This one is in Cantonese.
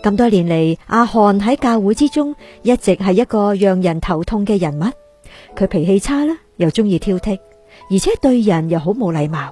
咁多年嚟，阿漢喺教會之中一直係一個讓人頭痛嘅人物。佢脾氣差啦，又中意挑剔，而且對人又好冇禮貌。